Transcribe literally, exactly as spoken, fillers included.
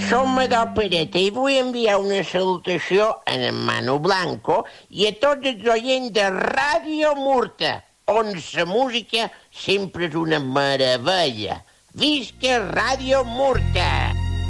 Som Madó Pereta i vull enviar una salutació a en Manu Blanco i a tots els oients de Ràdio Murta, on la música sempre és una meravella. Visca Ràdio Murta!